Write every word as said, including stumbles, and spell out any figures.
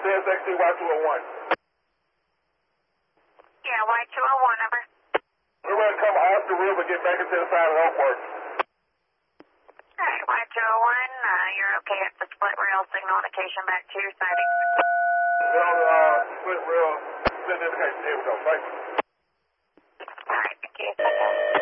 C S X T Y two oh one. Yeah, Y two oh one, number. We're going to come off the roof and get back into the side of Oakworth. Alright, Y two oh one, uh, you're okay at the split rail signal indication back to your siding. We're on the uh, split rail, split indication. There we go. Thank you.